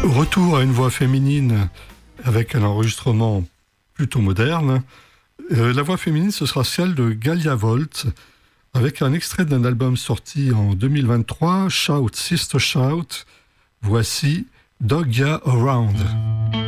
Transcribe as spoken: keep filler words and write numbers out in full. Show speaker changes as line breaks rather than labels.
Retour à une voix féminine avec un enregistrement plutôt moderne. Euh, la voix féminine, ce sera celle de Galia Volt, avec un extrait d'un album sorti en deux mille vingt-trois, Shout Sister Shout. Voici Dog Ya Around.